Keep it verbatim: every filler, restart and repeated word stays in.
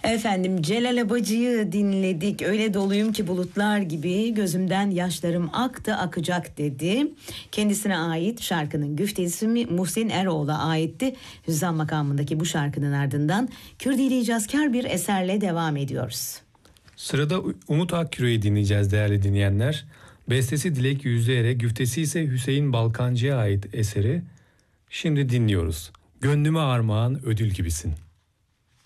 Efendim Celal Abacı'yı dinledik. Öyle doluyum ki bulutlar gibi gözümden yaşlarım aktı akacak dedi. Kendisine ait şarkının güftesi Muhsin Eroğlu'na aitti. Hüzzam makamındaki bu şarkının ardından Kürdili icazkar bir eserle devam ediyoruz. Sırada Umut Akküre'yi dinleyeceğiz değerli dinleyenler. Bestesi Dilek Yüzleyer'e, güftesi ise Hüseyin Balkancı'ya ait eseri. Şimdi dinliyoruz. Gönlüme armağan ödül gibisin.